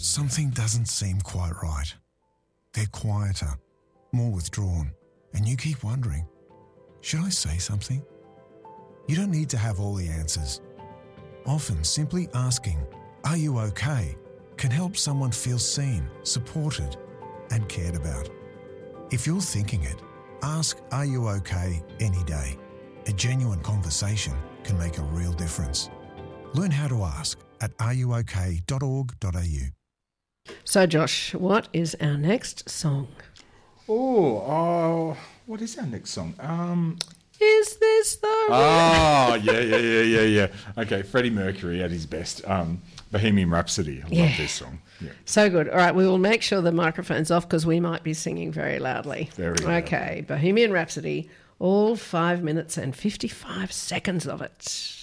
something doesn't seem quite right. They're quieter, more withdrawn, and you keep wondering, should I say something? You don't need to have all the answers. Often simply asking, "Are you okay?" can help someone feel seen, supported, and cared about. If you're thinking it, ask, "Are you okay?" any day. A genuine conversation can make a real difference. Learn how to ask at areyook.org.au. So, Josh, what is our next song? What is our next song? Is this the... Yeah. Okay, Freddie Mercury at his best. Bohemian Rhapsody. I love this song. Yeah. So good. All right, we will make sure the microphone's off because we might be singing very loudly. Very loudly. Okay, Bohemian Rhapsody, all 5 minutes and 55 seconds of it.